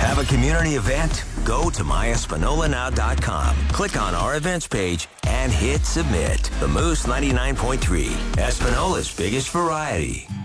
Have a community event? Go to myespanolanow.com. Click on our events page and hit submit. The Moose 99.3, Espanola's biggest variety.